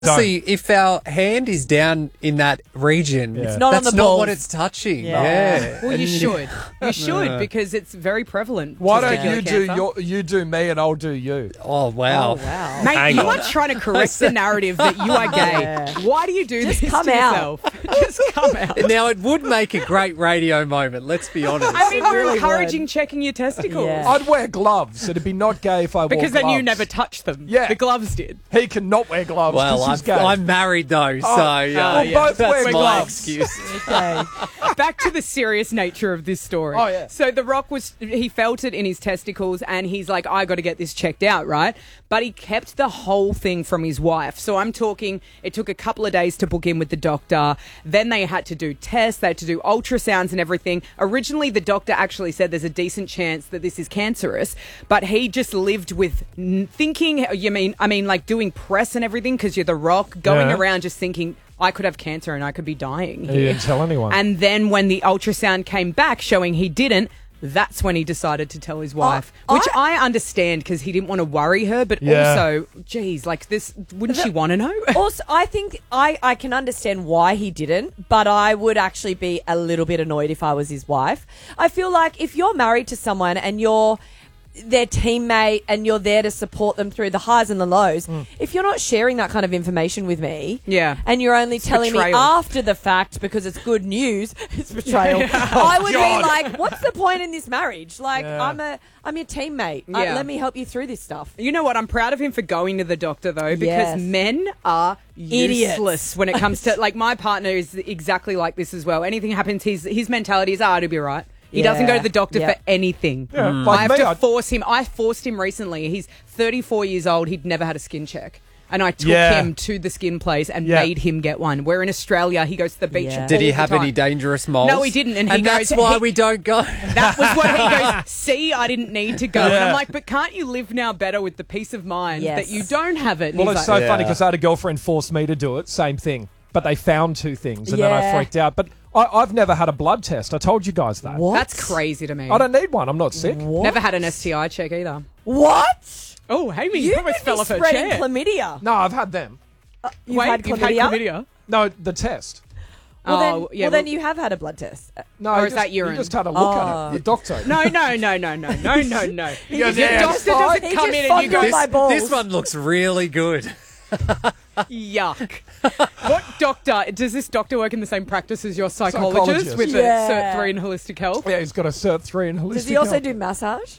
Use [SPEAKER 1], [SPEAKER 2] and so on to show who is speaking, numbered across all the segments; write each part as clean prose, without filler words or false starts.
[SPEAKER 1] See, if our hand is down in that region,
[SPEAKER 2] It's
[SPEAKER 3] not
[SPEAKER 1] that's
[SPEAKER 3] on the
[SPEAKER 1] not
[SPEAKER 3] balls.
[SPEAKER 1] what it's touching.
[SPEAKER 3] Yeah.
[SPEAKER 1] Yeah.
[SPEAKER 4] Well, you should. You should because it's very prevalent.
[SPEAKER 2] Why don't
[SPEAKER 4] testicular
[SPEAKER 2] you
[SPEAKER 4] cancer.
[SPEAKER 2] you do me and I'll do you?
[SPEAKER 1] Oh, wow.
[SPEAKER 3] Wow.
[SPEAKER 4] Mate,
[SPEAKER 1] Hang
[SPEAKER 4] you
[SPEAKER 1] on.
[SPEAKER 4] are trying to correct the narrative that you are gay.
[SPEAKER 3] Yeah.
[SPEAKER 4] Why do you do
[SPEAKER 3] Just
[SPEAKER 4] this
[SPEAKER 3] come
[SPEAKER 4] to
[SPEAKER 3] out.
[SPEAKER 4] yourself? Just come out.
[SPEAKER 1] Now, it would make a great radio moment, let's be honest.
[SPEAKER 4] I mean, we're
[SPEAKER 3] really
[SPEAKER 4] encouraging
[SPEAKER 3] would.
[SPEAKER 4] checking your testicles.
[SPEAKER 3] Yeah.
[SPEAKER 2] I'd wear gloves. It'd be not gay if I wore gloves.
[SPEAKER 4] Because then you never touched them.
[SPEAKER 2] Yeah.
[SPEAKER 4] The gloves did.
[SPEAKER 2] He can not wear gloves because
[SPEAKER 1] Well,
[SPEAKER 2] he's gay.
[SPEAKER 1] I'm married, though, so
[SPEAKER 2] we'll both
[SPEAKER 1] that's
[SPEAKER 2] wear
[SPEAKER 1] my
[SPEAKER 2] gloves.
[SPEAKER 1] excuse.
[SPEAKER 3] Okay.
[SPEAKER 4] Back to the serious nature of this story.
[SPEAKER 2] Oh, yeah.
[SPEAKER 4] So The Rock he felt it in his testicles and he's like, I got to get this checked out, right? But he kept the whole thing from his wife. So I'm talking, it took a couple of days to book in with the doctor. Then they had to do tests, they had to do ultrasounds and everything. Originally, the doctor actually said there's a decent chance that this is cancerous, but he just lived with thinking, I mean, like doing press and everything because you're The Rock, going
[SPEAKER 2] Yeah.
[SPEAKER 4] around just thinking, I could have cancer and I could be dying
[SPEAKER 2] He
[SPEAKER 4] here.
[SPEAKER 2] didn't tell anyone.
[SPEAKER 4] And then when the ultrasound came back showing he didn't, that's when he decided to tell his wife, which I understand because he didn't want to worry her, but
[SPEAKER 2] Yeah.
[SPEAKER 4] also, geez, like this, wouldn't she want to know?
[SPEAKER 3] Also, I think I can understand why he didn't, but I would actually be a little bit annoyed if I was his wife. I feel like if you're married to someone and you're their teammate and you're there to support them through the highs and the lows, if you're not sharing that kind of information with me,
[SPEAKER 4] Yeah.
[SPEAKER 3] and you're only telling me
[SPEAKER 4] betrayal.
[SPEAKER 3] after the fact because it's good news, it's betrayal. I would
[SPEAKER 2] God.
[SPEAKER 3] be like, what's the point in this marriage? Like,
[SPEAKER 2] Yeah.
[SPEAKER 3] I'm your teammate.
[SPEAKER 4] Yeah.
[SPEAKER 3] Let me help you through this stuff.
[SPEAKER 4] You know what? I'm proud of him for going to the doctor, though, because
[SPEAKER 3] Yes.
[SPEAKER 4] men are
[SPEAKER 3] Idiots.
[SPEAKER 4] useless when it comes to, like, my partner is exactly like this as well. Anything happens, his mentality is, it'll be right. He doesn't go to the doctor
[SPEAKER 3] Yeah.
[SPEAKER 4] for anything.
[SPEAKER 2] Yeah,
[SPEAKER 4] I
[SPEAKER 2] like
[SPEAKER 4] have
[SPEAKER 2] me,
[SPEAKER 4] to force him. I forced him recently. He's 34 years old. He'd never had a skin check. And I took
[SPEAKER 2] Yeah.
[SPEAKER 4] him to the skin place and
[SPEAKER 2] Yeah.
[SPEAKER 4] made him get one. Where in Australia, he goes to the beach.
[SPEAKER 3] Yeah.
[SPEAKER 1] Did he
[SPEAKER 4] all the
[SPEAKER 1] have
[SPEAKER 4] time.
[SPEAKER 1] any dangerous moles?
[SPEAKER 4] No, he didn't. And he
[SPEAKER 1] that's
[SPEAKER 4] goes,
[SPEAKER 1] why
[SPEAKER 4] he-
[SPEAKER 1] we don't go.
[SPEAKER 4] That was what he goes, see, I didn't need to go. And
[SPEAKER 2] Yeah.
[SPEAKER 4] I'm like, but can't you live now better with the peace of mind
[SPEAKER 3] Yes.
[SPEAKER 4] that you don't have it? And
[SPEAKER 2] Well,
[SPEAKER 4] he's
[SPEAKER 2] it's
[SPEAKER 4] like,
[SPEAKER 2] so funny because I had a girlfriend force me to do it. Same thing. But they found two things and then I
[SPEAKER 3] Yeah.
[SPEAKER 2] freaked out. But I've never had a blood test. I told you guys that.
[SPEAKER 3] What?
[SPEAKER 4] that's crazy to me.
[SPEAKER 2] I don't need one. I'm not sick.
[SPEAKER 3] What?
[SPEAKER 4] Never had an STI check either.
[SPEAKER 3] What?
[SPEAKER 4] Oh, Amy,
[SPEAKER 3] You
[SPEAKER 4] you almost
[SPEAKER 3] could
[SPEAKER 4] fell
[SPEAKER 3] be
[SPEAKER 4] off her
[SPEAKER 3] spreading
[SPEAKER 4] chair.
[SPEAKER 3] chlamydia.
[SPEAKER 2] No, I've had them.
[SPEAKER 3] You've had chlamydia?
[SPEAKER 2] No, the test.
[SPEAKER 3] Well, then,
[SPEAKER 4] Oh, yeah,
[SPEAKER 3] then
[SPEAKER 4] well-
[SPEAKER 3] you have had a blood test.
[SPEAKER 2] No,
[SPEAKER 4] Or
[SPEAKER 2] you
[SPEAKER 4] is that
[SPEAKER 2] just- You
[SPEAKER 4] urine?
[SPEAKER 2] just had a look at
[SPEAKER 3] Oh.
[SPEAKER 2] it. The doctor.
[SPEAKER 4] No.
[SPEAKER 2] goes,
[SPEAKER 4] Your
[SPEAKER 2] "Yeah,
[SPEAKER 4] doctor
[SPEAKER 2] it's fine."
[SPEAKER 4] doesn't
[SPEAKER 3] He
[SPEAKER 4] come
[SPEAKER 3] just
[SPEAKER 4] in and you
[SPEAKER 3] fondled
[SPEAKER 4] go,
[SPEAKER 3] my balls.
[SPEAKER 1] This one looks really good.
[SPEAKER 4] yuck. What doctor, does this doctor work in the same practice as your psychologist
[SPEAKER 2] Psychologist.
[SPEAKER 4] with
[SPEAKER 3] Yeah.
[SPEAKER 4] the Cert 3 in holistic health?
[SPEAKER 2] Yeah, he's got a Cert 3 in holistic
[SPEAKER 3] Does he also
[SPEAKER 2] health.
[SPEAKER 3] do massage?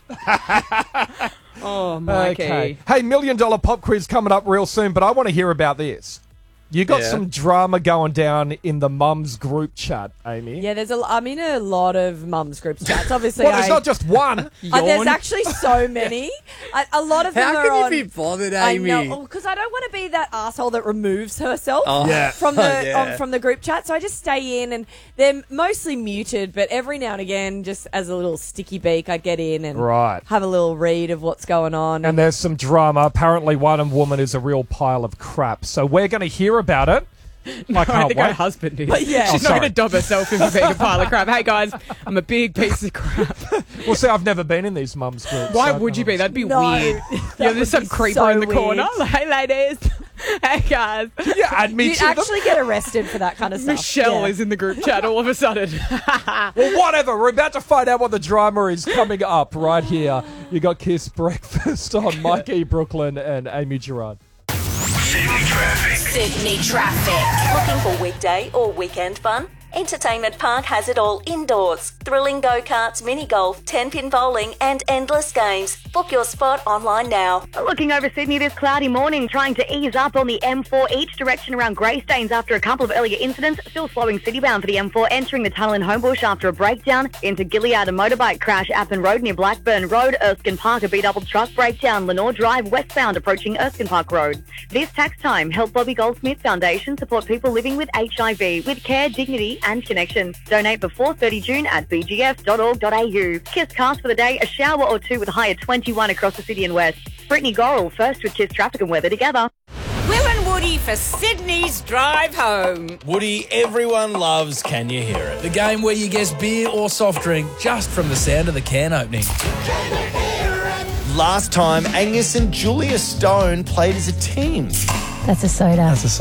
[SPEAKER 4] Oh, Mikey.
[SPEAKER 2] Okay. Hey, $1 million pop quiz coming up real soon, but I want to hear about this. You got
[SPEAKER 1] Yeah.
[SPEAKER 2] some drama going down in the mums group chat, Amy.
[SPEAKER 3] Yeah, I'm in a lot of mums groups chats. Obviously,
[SPEAKER 2] Well, there's not just one.
[SPEAKER 3] there's
[SPEAKER 4] Yawn.
[SPEAKER 3] actually so many. A lot of them
[SPEAKER 1] How
[SPEAKER 3] are
[SPEAKER 1] can
[SPEAKER 3] on.
[SPEAKER 1] you be bothered,
[SPEAKER 3] I
[SPEAKER 1] Amy?
[SPEAKER 3] know, because I don't want to be that asshole that removes herself
[SPEAKER 1] Oh,
[SPEAKER 2] Yeah.
[SPEAKER 3] from the
[SPEAKER 1] yeah.
[SPEAKER 3] from the group chat. So I just stay in, and they're mostly muted. But every now and again, just as a little sticky beak, I get in and
[SPEAKER 2] Right.
[SPEAKER 3] have a little read of what's going on.
[SPEAKER 2] And there's some drama. Apparently, one woman is a real pile of crap. So we're going to hear about it. I
[SPEAKER 4] I
[SPEAKER 2] can't
[SPEAKER 4] think her
[SPEAKER 2] wait.
[SPEAKER 4] husband is.
[SPEAKER 3] But yeah.
[SPEAKER 4] She's
[SPEAKER 2] Oh,
[SPEAKER 4] not
[SPEAKER 2] sorry.
[SPEAKER 4] going to dob herself in for being a pile of crap. Hey, guys, I'm a big piece of crap.
[SPEAKER 2] Well, see, I've never been in these mums groups.
[SPEAKER 4] Why
[SPEAKER 2] so-
[SPEAKER 4] would you be? That'd be
[SPEAKER 3] No,
[SPEAKER 4] weird.
[SPEAKER 3] that
[SPEAKER 4] You're
[SPEAKER 3] would
[SPEAKER 4] just some
[SPEAKER 3] be
[SPEAKER 4] creeper
[SPEAKER 3] so
[SPEAKER 4] in the
[SPEAKER 3] weird.
[SPEAKER 4] corner. Like, hey, ladies. Hey, guys.
[SPEAKER 2] You add me
[SPEAKER 3] You'd
[SPEAKER 2] to them?
[SPEAKER 3] actually get arrested for that kind of stuff.
[SPEAKER 4] Michelle
[SPEAKER 3] Yeah.
[SPEAKER 4] is in the group chat all of a sudden.
[SPEAKER 2] Well, whatever. We're about to find out what the drama is coming up right here. You got Kiss Breakfast on Mikey Brooklyn and Amy Gerard.
[SPEAKER 5] Sydney Traffic.
[SPEAKER 6] Looking for weekday or weekend fun? Entertainment Park has it all indoors. Thrilling go-karts, mini golf, 10-pin bowling and endless games. Book your spot online now.
[SPEAKER 7] Looking over Sydney this cloudy morning, trying to ease up on the M4 each direction around Greystanes after a couple of earlier incidents. Still slowing citybound for the M4, entering the tunnel in Homebush after a breakdown. Into Gilead, a motorbike crash. Appin Road near Blackburn Road. Erskine Park, a B-double truck breakdown. Lenore Drive westbound approaching Erskine Park Road. This tax time, help Bobby Goldsmith Foundation support people living with HIV with care, dignity and connection. Donate before 30 June at bgf.org.au. Kiss cast for the day, a shower or two with a high of 21 across the city and west. Brittany Gorrell first with Kiss traffic and weather together.
[SPEAKER 5] Will and Woody for Sydney's drive home.
[SPEAKER 8] Woody, everyone loves Can You Hear It? The game where you guess beer or soft drink just from the sound of the can opening. Last time, Angus and Julia Stone played as a team.
[SPEAKER 9] That's a soda.
[SPEAKER 8] That's a